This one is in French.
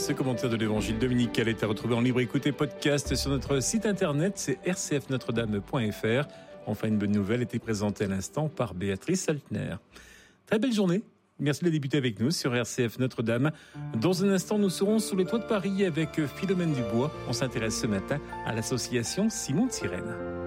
Ce commentaire de l'évangile dominical est à retrouver en libre écoute et podcast sur notre site internet, c'est rcfnotredame.fr. Enfin, une bonne nouvelle était présentée à l'instant par Béatrice Saltner. Très belle journée. Merci de débuter avec nous sur RCF Notre-Dame. Dans un instant, nous serons sous les toits de Paris avec Philomène Dubois. On s'intéresse ce matin à l'association Simon de Cyrène.